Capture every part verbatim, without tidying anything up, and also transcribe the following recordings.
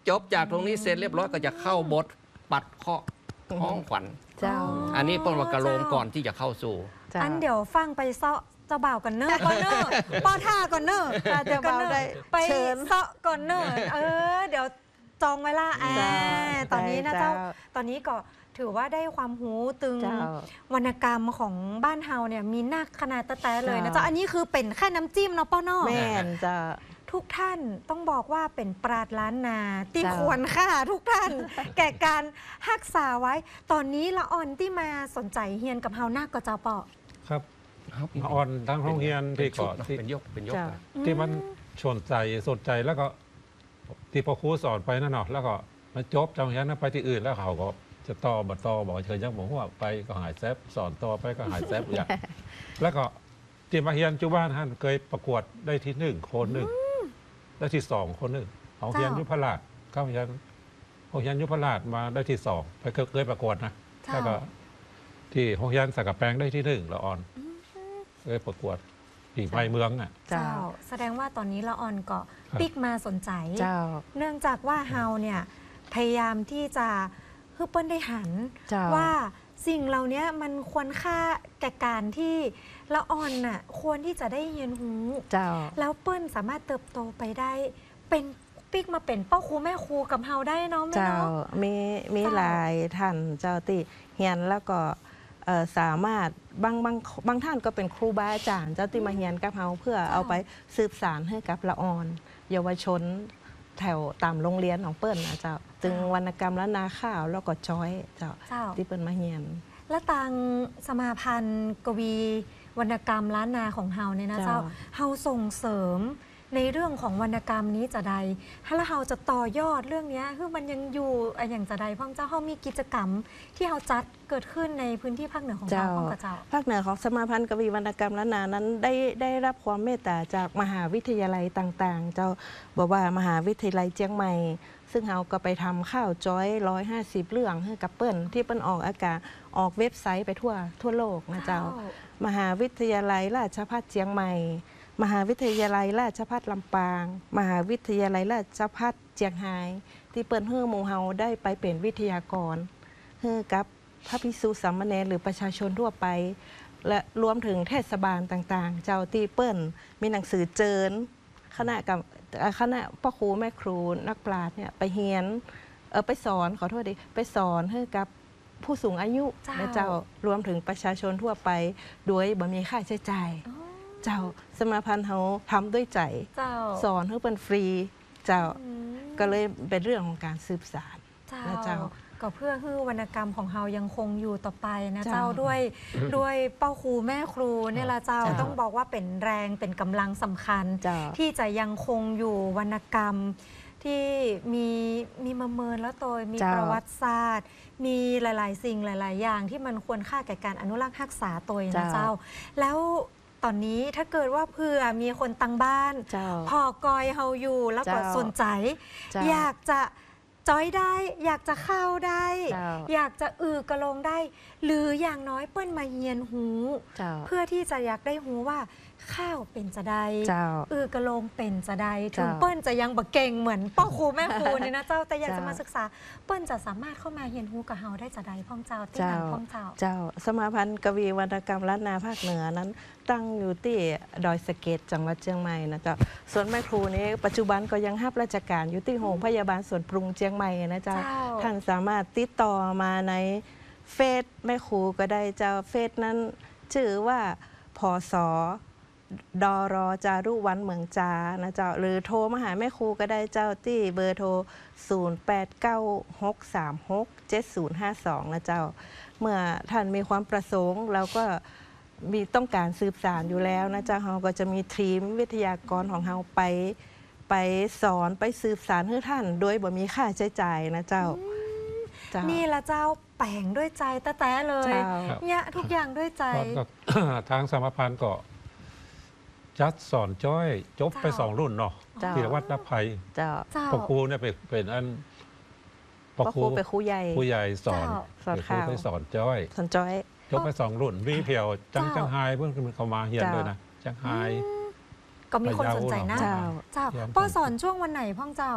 จบจากตรงนี้เสร็จเรียบร้อยก็จะเข้าบทปัดเคาะห้องขวัญเจ้าอันนี้เป็นว่ากระโลงก่อนที่จะเข้าสู่จ้าอันเดี๋ยวฟังไปเซาะเจ้าบ่าวก่อนเนอะก่อนเนอะป้อท่าก่อนเนอะถ้าเจ้าบ่าวได้ไปเชิญเซาะก่อนเนอะเออ เดี๋ยวจองไว้ละอ่าจ้าตอนนี้นะได้เจ้าเจ้าตอนนี้ก็ถือว่าได้ความหูตึงเจ้าวรรณกรรมของบ้านเฮาเนี่ยมีนักขนาดตะแต่เลยนะเจ้าเจ้าอันนี้คือเป็นแค่น้ำจิ้มเนาะป้อเนอะแม่นจะทุกท่านต้องบอกว่าเป็นปราดล้านนาที่เจ้าควรค่าทุกท่าน แก่การรักษาไว้ ตอนนี้ละอ่อนที่มาสนใจเฮียนกับเฮานักก็เจ้าเปาะครับอ่อนทั้งห้องเรียนที่เป็นชุเกาะดเนอะที่เป็นยกเป็นยกเจ้าอะที่มันชนใจสนใจแล้วก็ที่พอครูสอนไปนั่นเนาะแล้วก็มันจบจังอย่างนั้นไปที่อื่นแล้วเขาก็จะต่อบัต่อบอกเคยยังบอกว่าไปก็หายแซบสอนต่อไปก็หายแซบอย่าง แล้วก็ที่มาเฮียนจุบ้านท่านเคยประกวดได้ที่หนึ่งคนหนึ่งได้ที่สองคนหนึ่งของเฮียนยุพราชเข้าเฮียนของเฮียนยุพราชมาได้ที่สองไปเคยประกวดนะเจ้าแล้วก็ที่โรงเรียนสักกะแปงได้ที่หนึ่งละออนเคยประกวดที่ไปเมืองอ่ะเจ้า แสดงว่าตอนนี้ละอ่อนก็ครับปิกมาสนใจเจ้าเนื่องจากว่าเฮาเนี่ยพยายามที่จะให้เปิ้ลได้หันเจ้าว่าสิ่งเหล่านี้มันควรค่าแก่การที่ละอ่อนน่ะควรที่จะได้เรียนรู้เจ้าแล้วเปิ้ลสามารถเติบโตไปได้ เป็นปิกมาเป็นเป้าครูแม่ครูกับเฮาได้เนาะแม่เจ้าเนาะมีมีเจ้าหลายท่านเจ้าที่เฮียนแล้วก็เอ่อสามารถบางบางบางท่านก็เป็นครูบาอาจารย์เจ้าที่มาเฮียนกับเฮาเพื่อเอาไปสืบสานให้กับละออน เยาวชนแถวตามโรงเรียนของเปิ้ลนะเจ้าจึงวรรณกรรมและนาข้าวแล้วก็จอยเจ้าเจ้าที่เปิ้ลมาเฮียนและทางสมาพันธ์กวีวรรณกรรมล้านนาของเฮาเนี่ยนะเจ้าเจ้าเฮาส่งเสริมในเรื่องของวรรณกรรมนี้จะใดถ้าแล้วเฮาจะต่อยอดเรื่องเนี้ยคือมันยังอยู่อะอย่างจะใดพ่องเจ้าเฮามีกิจกรรมที่เฮาจัดเกิดขึ้นในพื้นที่ภาคเหนือของเจ้าเราพ่องกับเจ้าภาคเหนือของสมาพันธ์กวีวรรณกรรมล้านนานั้นได้ได้รับความเมตตาจากมหาวิทยาลัยต่างๆ เจ้าบอกว่ามหาวิทยาลัยเจียงใหม่ ซึ่งเราก็ไปทำข้าวจอยร้อยห้าสิบเรื่องให้กับเปิ้ลที่เปิ้ลออกอากาศออกเว็บไซต์ไปทั่วทั่วโลกนะเจ้า มหาวิทยาลัยราชภัฏเชียงใหม่ มหาวิทยาลัยราชภัฏลำปาง มหาวิทยาลัยราชภัฏเจียงไฮ้ที่เปิ้ลเฮือหมูเฮาได้ไปเป็นวิทยากรเฮือกับพระภิกษุสามเณรหรือประชาชนทั่วไป และรวมถึงเทศบาลต่างๆ เจ้าที่เปิ้ลมีหนังสือเจิญคณะกับเอ่อคณะพ่อครูแม่ครูนักปราชญ์เนี่ยไปเฮียนเออไปสอนขอโทษดิไปสอนให้กับผู้สูงอายุเจ้าและเจ้ารวมถึงประชาชนทั่วไปโดยบ่มีค่าใช้จ่ายอ๋อเจ้าสมาพันธ์เขาทำด้วยใจเจ้าสอนให้เป็นฟรี เจ้าอืมก็เลยเป็นเรื่องของการสืบสานเจ้าและเจ้าก็เพื่อให้วรรณกรรมของเฮายังคงอยู่ต่อไปนะเจ้าเจ้าด้วยด้วยเป้าครูแม่ครูเนี่ยละเจ้าเจ้าต้องบอกว่าเป็นแรงเป็นกำลังสำคัญเจ้าที่จะยังคงอยู่วรรณกรรมที่มีมีมาเมินแล้วโดยมีเจ้าประวัติศาสตร์ มีหลาย ๆ สิ่งหลาย ๆ อย่างที่มันควรค่าแก่การอนุรักษ์รักษาตัวนะเจ้า แล้วตอนนี้ถ้าเกิดว่าเผื่อมีคนตังบ้านเจ้าพอกอยเฮาอยู่แล้วก็เจ้าสนใจเจ้าอยากจะจอยได้ อยากจะเข้าได้เจ้าอยากจะอือกระลงได้ หรืออย่างน้อยเปิ้ลมาเยียนหูเจ้าเพื่อที่จะอยากได้หูว่าข้าวเป็นจะได้เจ้าอือกระโลงเป็นจะได้ถึงเจ้าเปิ้ลจะยังบะเก่งเหมือนพ่อครูแม่ครูเนี่ยนะเจ้าแต่อยากเจ้าจะมาศึกษา เปิ้ลจะสามารถเข้ามาเรียนรู้กับเฮาได้จะได้พ่องเจ้าที่เจ้าหลังพ่องเจ้าเจ้า สมาพันธ์กวีวรรณกรรมล้านนาภาคเหนือนั้น ตั้งอยู่ที่ดอยสะเก็ดจังหวัดเชียงใหม่นะเจ้าส่วนแม่ครูนี้ปัจจุบันก็ยังรับราชการอยู่ที่โรงพยาบาลสวนปรุงเชียงใหม่นะเจ้าเจ้าท่านสามารถติดต่อมาในเฟซแม่ครูก็ได้เจ้าเฟซนั้นชื่อว่าพศดอรอจารุวันเมืองจานะเจ้าหรือโทรมาหาแม่ครูก็ได้เจ้าที่เบอร์โทร ศูนย์ แปด เก้า หก สาม หก เจ็ด ศูนย์ ห้า สอง นะเจ้าเมื่อท่านมีความประสงค์เราก็มีต้องการสืบสารอยู่แล้วนะเจ้าเราก็จะมีทีมวิทยากรของเราไปไปสอนไปสืบสารให้ท่านโดยบ่มีค่าใช้จ่ายนะเจ้าเจ้านี่ละเจ้าแปลงด้วยใจแต้ๆเลยเจ้าเนี่ยทุกอย่างด้วยใจก็ ทางสมาพันธ์ก็จัดสอนจ้อยจบไปเจ้าสองรุ่นเนาะเจ้าธีรวัฒน์นภัยเจ้าเจ้าพอครูเนี่ยเป็นเป็นอันพอครูเป็นครูใหญ่ผู้ใหญ่สอนเจ้าสอนเป็นครูข่าวไปสอนจ้อยสนจอยจบไปสองรุ่นวีเพียวจังเจ้าจังไฮเพิ่งเขามาเฮียนเจ้าด้วยนะจังไฮก็มีคนสนใจนะเจ้าเจ้าเยี่ยมป้อสอนช่วงวันไหนพ่องเจ้าก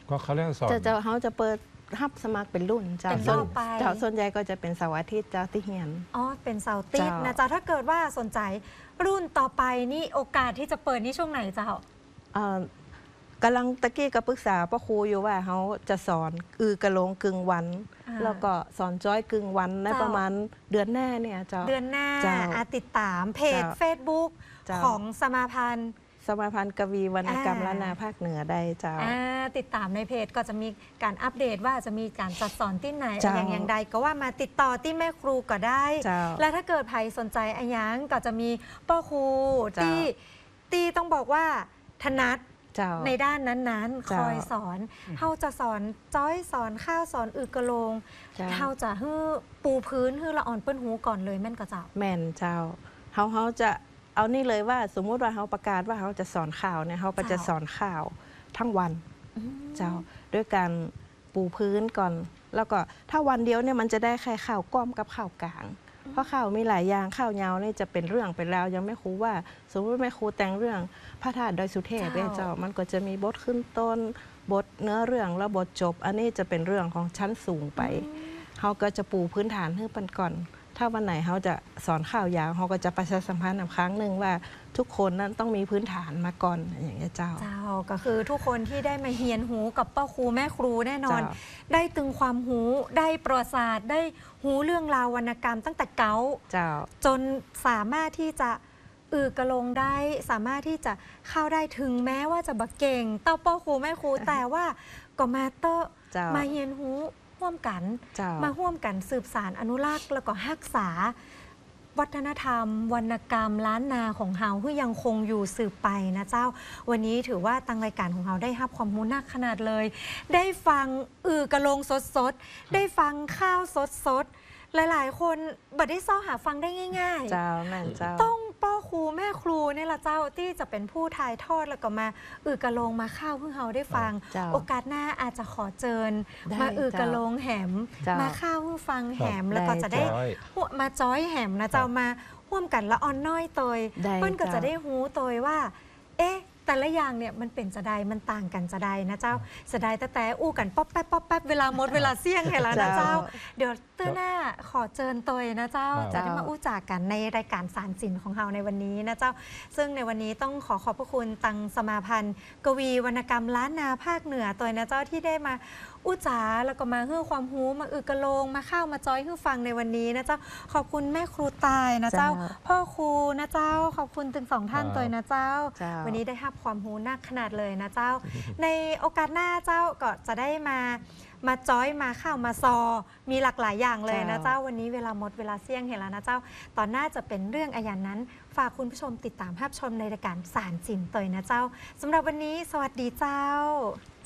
ก็เขาเรียกสอนจะจะเขาจะเปิดรับสมัครเป็นรุ่นเจ้าเป็นส่วนรอบไปเจ้าส่วนใหญ่ก็จะเป็นเสาร์อาทิตย์เจ้าที่เฮียนอ๋อเป็นเสาร์ติดเจ้านนะจ๊ะถ้าเกิดว่าสนใจรุ่นต่อไปนี่โอกาสที่จะเปิดนี่ช่วงไหนเจ้าเอ่อกำลังตะกี้ก็ปรึกษาพ่อครูอยู่ว่าเขาจะสอนอือกระโหลงกึ่งวันอ่าแล้วก็สอนจ้อยกึ่งวันในเจ้าประมาณเดือนหน้าเนี่ยเจ้าเดือนหน้าเจ้าอาติดตามเพจเจ้า Facebook เจ้าของสมาพันธ์สมาพันธ์กวีวรรณกรรมอ่าล้านนาภาคเหนือได้เจ้าอ่าติดตามในเพจก็จะมีการอัปเดตว่าจะมีการจัดสอนที่ไหนเจ้าอย่างอย่างใดก็ว่ามาติดต่อที่แม่ครูก็ได้เจ้าและถ้าเกิดใครสนใจอันยังก็จะมีป้อครูเจ้าที่ที่ต้องบอกว่าถนัดเจ้าในด้านนั้นๆ คเจ้าอยสอนเขาจะสอนจ้อยสอนข้าวสอนอึกระโลงเจ้าเขาจะฮื้อปูพื้นฮื้อละอ่อนเปิ้นหูก่อนเลยแม่นก็เจ้าแม่นเจ้าเขาเขาจะเอานี่เลยว่าสมมุติว่าเขาประกาศว่าเขาจะสอนข่าวเนี่ยเขาก็จะเจ้าสอนข่าวทั้งวันเจ้าด้วยการปูพื้นก่อน แล้วก็ถ้าวันเดียวเนี่ยมันจะได้แค่ข่าวก้อมกับข่าวกลาง เพราะข่าวมีหลายอย่างข่าวยาวเนี่ยจะเป็นเรื่องเป็นราวยังไม่ครูว่า สมมติแม่ครูแต่งเรื่องพระธาตุดอยสุเทพเนี่ยเจ้ามันก็จะมีบทขึ้นต้นบทเนื้อเรื่องแล้วบทจบ อันนี้จะเป็นเรื่องของชั้นสูงไปเขาก็จะปูพื้นฐานให้ปันก่อน ถ้าวันไหนเขาจะสอนข่าวยาวเขาก็จะประชาสัมพันธ์อีกครั้งหนึ่งว่าทุกคนนั้นต้องมีพื้นฐานมาก่อนอย่างเงี้ยเจ้าเจ้าก็คือทุกคนที่ได้มาเฮียนหูกับป้าครูแม่ครูแน่นอนเจ้าได้ตึงความหูได้ประวัติศาสตร์ได้หูเรื่องราววรรณกรรมตั้งแต่เก๋าเจ้าจนสามารถที่จะอือกระลงได้สามารถที่จะเข้าได้ถึงแม้ว่าจะบักเก่งเต้าป้อครูแม่ครู แต่ว่าก็มาเตอะเจ้ามมาเฮียนหูร่วมกันเจ้ามาร่วมกันสืบสารอนุรักษ์แล้วก็รักษา วัฒนธรรม วรรณกรรมล้านนาของเฮาที่ยังคงอยู่สืบไปนะเจ้า วันนี้ถือว่าตังรายการของเราได้รับความรู้นักขนาดเลย ได้ฟังอือกระลงสดๆ ได้ฟังข้าวสดๆ หลายๆ คนบัดได้ซ้อหาฟังได้ง่ายๆเจ้าแม่นเจ้าต้องป้อครูแม่ครูเนี่ยละเจ้าที่จะเป็นผู้ถ่ายทอดแล้วก็มาอือกระโลงมาข้าวเพื่อเฮาได้ฟังเจ้าโอกาสหน้าอาจจะขอเจิญได้มาอือกระโลงแหมเจ้ามมาข้าวเพื่อฟังแหมครับแล้วก็จะได้ได้หัวมาจ้อยแหมนะเจ้ามาร่วมกันละออนน้อยเตยได้เปิ้นก็เจ้าจะได้หูเตยว่า เอ๊ะ แต่ละอย่างเนี่ยมันเป็นจะใดมันต่างกันจะใดนะเจ้าจะใดแต่แต่อู้กันป๊อปแป๊บป๊อปแป๊บเวลาหมดเวลาเสี่ยงเห็นแล้วนะเจ้า เดี๋ยวเตื้อหน้าขอเจิญเตยนะเจ้าครับจะได้มาอู้จากกันในรายการสารสินของเราในวันนี้นะเจ้า ซึ่งในวันนี้ต้องขอขอบพระคุณตังสมาพันธ์ กวีวรรณกรรมล้านนาภาคเหนือตัวนะเจ้าที่ได้มาอู้จ๋าแล้วก็มาฮื้อความรู้มาอึกกระโลงมาเข้ามาจอยฮื้อฟังในวันนี้นะเจ้าขอบคุณแม่ครูตายนะเจ้าเจ้าพ่อครูนะเจ้าขอบคุณถึงสองท่านครับตัวนะเจ้าเจ้าวันนี้ได้รับความรู้นักขนาดเลยนะเจ้า ในโอกาสหน้าเจ้าก็จะได้มามาจอยมาเข้ามาซอ มีหลากหลายอย่างเลยนะเจ้าเจ้าวันนี้เวลาหมดเวลาเสี่ยงเห็นแล้วนะเจ้า ตอนหน้าจะเป็นเรื่องอายันนั้น ฝากคุณผู้ชมติดตามภาพชมในรายการสารสินเตยนะเจ้าสำหรับวันนี้สวัสดีเจ้า